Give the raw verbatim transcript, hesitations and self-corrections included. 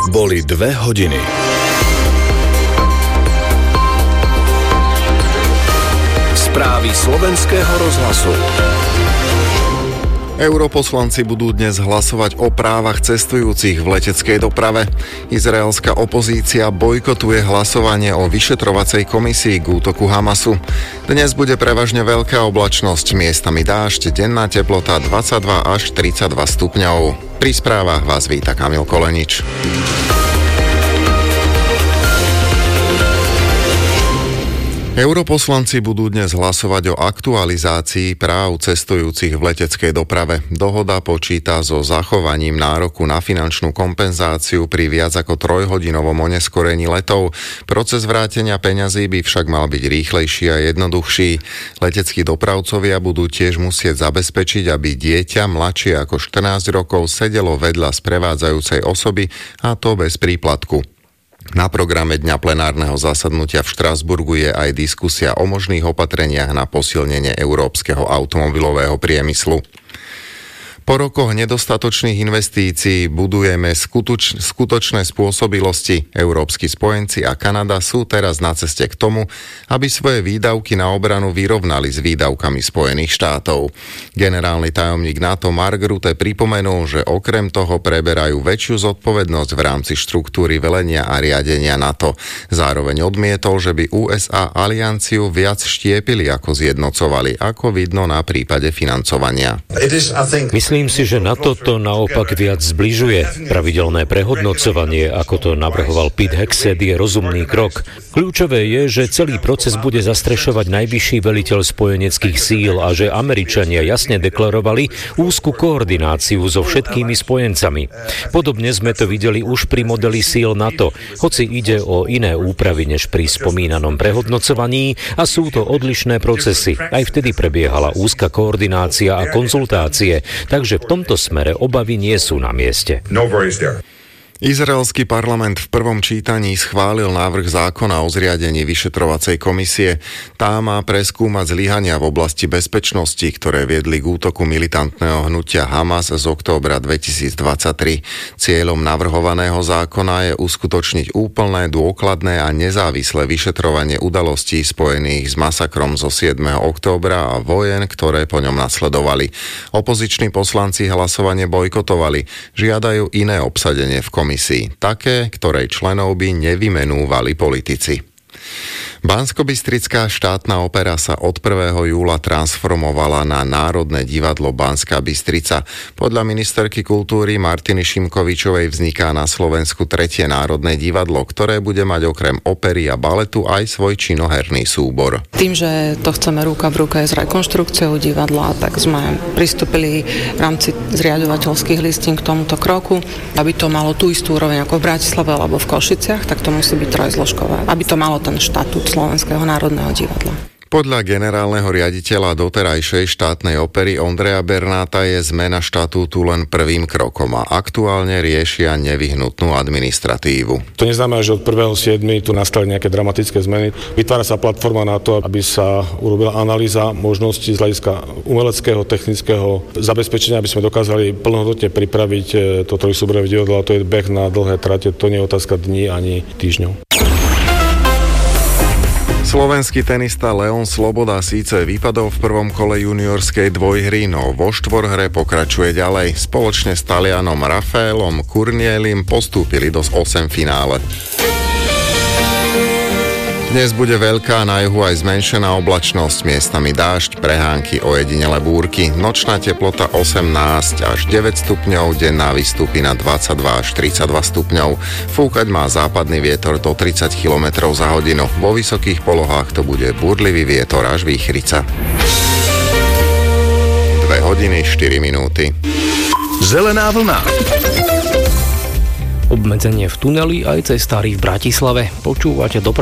Boli dve hodiny. Správy slovenského rozhlasu. Europoslanci budú dnes hlasovať o právach cestujúcich v leteckej doprave. Izraelská opozícia bojkotuje hlasovanie o vyšetrovacej komisii k útoku Hamasu. Dnes bude prevažne veľká oblačnosť, miestami dážď, denná teplota dvadsaťdva až tridsaťdva stupňov. Pri správach vás víta Kamil Kolenič. Europoslanci budú dnes hlasovať o aktualizácii práv cestujúcich v leteckej doprave. Dohoda počíta so zachovaním nároku na finančnú kompenzáciu pri viac ako trojhodinovom oneskorení letov. Proces vrátenia peňazí by však mal byť rýchlejší a jednoduchší. Leteckí dopravcovia budú tiež musieť zabezpečiť, aby dieťa mladšie ako štrnásť rokov sedelo vedľa sprevádzajúcej osoby, a to bez príplatku. Na programe dňa plenárneho zasadnutia v Štrasburgu je aj diskusia o možných opatreniach na posilnenie európskeho automobilového priemyslu. Po rokoch nedostatočných investícií budujeme skutoč, skutočné spôsobilosti. Európski spojenci a Kanada sú teraz na ceste k tomu, aby svoje výdavky na obranu vyrovnali s výdavkami Spojených štátov. Generálny tajomník NATO Mark Rutte pripomenul, že okrem toho preberajú väčšiu zodpovednosť v rámci štruktúry velenia a riadenia NATO. Zároveň odmietol, že by ú es á alianciu viac štiepili ako zjednocovali, ako vidno na prípade financovania. Myslím si, že NATO to naopak viac zbližuje. Pravidelné prehodnocovanie, ako to navrhoval Pete Hegseth, je rozumný krok. Kľúčové je, že celý proces bude zastrešovať najvyšší veliteľ spojeneckých síl a že Američania jasne deklarovali úzku koordináciu so všetkými spojencami. Podobne sme to videli už pri modeli síl NATO, hoci ide o iné úpravy než pri spomínanom prehodnocovaní a sú to odlišné procesy. Aj vtedy prebiehala úzka koordinácia a konzultácie, takže že v tomto smere obavy nie sú na mieste. Izraelský parlament v prvom čítaní schválil návrh zákona o zriadení vyšetrovacej komisie. Tá má preskúmať zlyhania v oblasti bezpečnosti, ktoré viedli k útoku militantného hnutia Hamas z októbra dvetisícdvadsaťtri. Cieľom navrhovaného zákona je uskutočniť úplné, dôkladné a nezávislé vyšetrovanie udalostí spojených s masakrom zo siedmeho októbra a vojen, ktoré po ňom nasledovali. Opoziční poslanci hlasovanie bojkotovali, žiadajú iné obsadenie v komisii. Komisii, také, ktorej členov by nevymenúvali politici. Banskobystrická štátna opera sa od prvého júla transformovala na Národné divadlo Banská Bystrica. Podľa ministerky kultúry Martiny Šimkovičovej vzniká na Slovensku tretie Národné divadlo, ktoré bude mať okrem opery a baletu aj svoj činoherný súbor. Tým, že to chceme ruka v ruke s rekonštrukciou divadla, tak sme pristúpili v rámci zriaďovateľských listín k tomuto kroku. Aby to malo tú istú úroveň ako v Bratislave alebo v Košiciach, tak to musí byť trojzložkové. Aby to malo ten štatút Slovenského národného divadla. Podľa generálneho riaditeľa doterajšej štátnej opery Ondreja Bernáta je zmena štatútu len prvým krokom a aktuálne riešia nevyhnutnú administratívu. To neznamená, že od prvého siedmeho tu nastali nejaké dramatické zmeny. Vytvára sa platforma na to, aby sa urobila analýza možností z hľadiska umeleckého, technického zabezpečenia, aby sme dokázali plnohodnotne pripraviť to trojsúborové divadlo, a to je beh na dlhé trate, to nie je otázka dní ani týždňov. Slovenský tenista Leon Sloboda síce vypadol v prvom kole juniorskej dvojhry, no vo štvorhre pokračuje ďalej. Spoločne s Talianom Rafaelom Kurnielim postúpili do osemfinále. Dnes bude veľká, na juhu aj zmenšená oblačnosť, miestami dážď, prehánky, ojedinele búrky. Nočná teplota osemnásť až deväť stupňov, denná vystúpi na dvadsaťdva až tridsaťdva stupňov. Fúkať má západný vietor do tridsať kilometrov za hodinu. Vo vysokých polohách to bude búrlivý vietor až výchrica. dve hodiny štyri minúty. Zelená vlna. Obmedzenie v tuneli aj cestári v Bratislave. Počúvate dopravu.